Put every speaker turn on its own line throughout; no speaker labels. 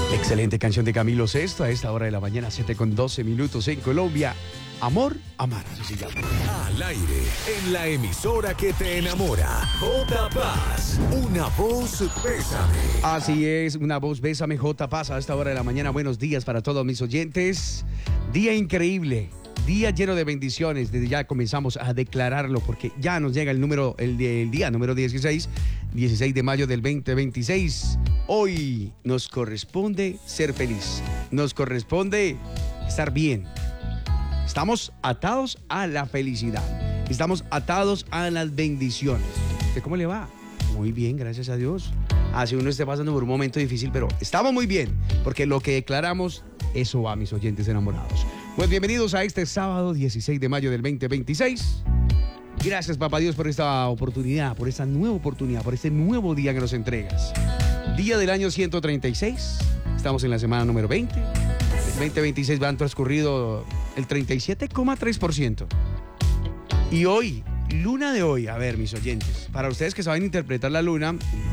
Excelente canción de Camilo Sesto a esta hora de la mañana, 7:12 en Colombia. Amor, amar, así se llama.
Al aire, en la emisora que te enamora. J Paz, una voz bésame.
Así es, una voz bésame, J Paz a esta hora de la mañana. Buenos días para todos mis oyentes. Día increíble, día lleno de bendiciones. Desde ya comenzamos a declararlo porque ya nos llega el día número 16 de mayo del 2026. Hoy nos corresponde ser feliz, nos corresponde estar bien. Estamos atados a la felicidad, estamos atados a las bendiciones. ¿Usted cómo le va? Muy bien, gracias a Dios. Así uno esté pasando por un momento difícil, pero estamos muy bien, porque lo que declaramos, eso va, mis oyentes enamorados. Pues bienvenidos a este sábado 16 de mayo del 2026. Gracias, Papá Dios, por esta oportunidad, por esta nueva oportunidad, por este nuevo día que nos entregas. Día del año 136, estamos en la semana número 20. El 2026 han transcurrido el 37,3%. Y hoy, luna de hoy, a ver, mis oyentes, para ustedes que saben interpretar la luna,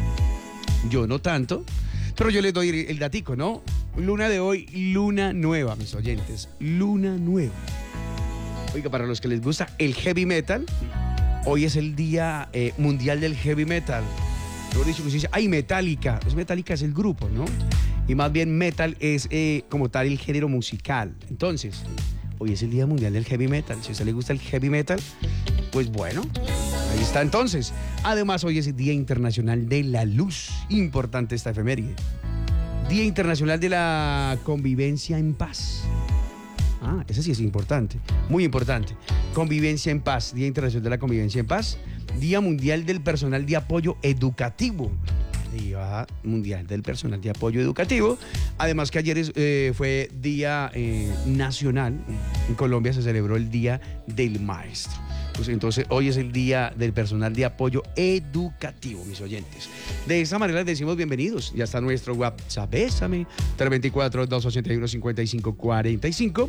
yo no tanto, pero yo les doy el datico, ¿no? Luna de hoy, luna nueva, mis oyentes, luna nueva. Oiga, para los que les gusta el heavy metal, hoy es el día mundial del heavy metal. Lo dicho que se dice, ay, Metallica. Pues Metallica es el grupo, ¿no? Y más bien metal es como tal el género musical. Entonces, hoy es el día mundial del heavy metal. Si a usted le gusta el heavy metal, pues bueno, ahí está entonces. Además, hoy es el Día Internacional de la Luz. Importante esta efeméride. Día Internacional de la Convivencia en Paz. Ah, ese sí es importante, muy importante. Convivencia en paz, Día Internacional de la Convivencia en Paz. Día Mundial del Personal de Apoyo Educativo. Día Mundial del Personal de Apoyo Educativo. Además que ayer fue Día Nacional. En Colombia se celebró el Día del Maestro. Pues entonces hoy es el Día del Personal de Apoyo Educativo, mis oyentes. De esta manera les decimos bienvenidos. Ya está nuestro WhatsApp, bésame, 324-281-5545.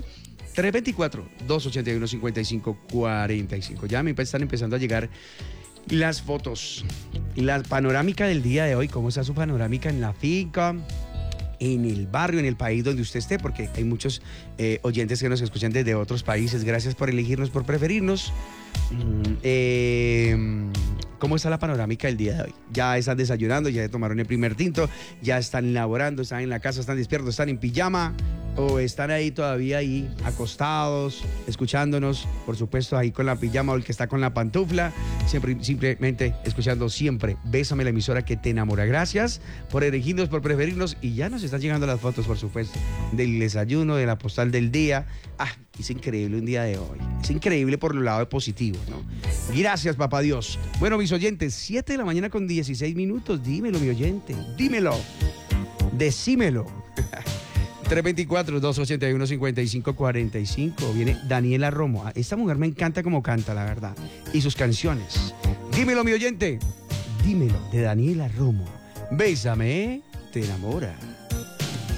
324-281-5545. Ya me están empezando a llegar las fotos. La panorámica del día de hoy, cómo está su panorámica en la finca, en el barrio, en el país donde usted esté, porque hay muchos oyentes que nos escuchan desde otros países. Gracias por elegirnos, por preferirnos. ¿Cómo está la panorámica del día de hoy? Ya están desayunando, ya tomaron el primer tinto, ya están laborando, están en la casa, están despiertos, están en pijama o están ahí todavía ahí acostados, escuchándonos, por supuesto ahí con la pijama o el que está con la pantufla, simplemente escuchando siempre Bésame, la emisora que te enamora. Gracias por elegirnos, por preferirnos, y ya nos están llegando las fotos, por supuesto, del desayuno, de la postal del día. Es increíble un día de hoy, es increíble por el lado positivo, ¿no? Gracias, Papá Dios. Bueno, mis oyentes, 7 de la mañana con 16 minutos, dímelo, mi oyente, dímelo, decímelo. 324-281-5545. Viene Daniela Romo. Esta mujer me encanta como canta, la verdad. Y sus canciones. Dímelo, mi oyente. Dímelo, de Daniela Romo. Bésame, te enamora.